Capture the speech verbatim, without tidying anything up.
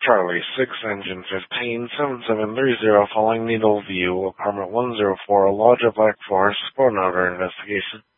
Charlie, six engine fifteen, seven seven three zero, following Needle View, apartment one zero four, Lodge of Black Forest, for another investigation.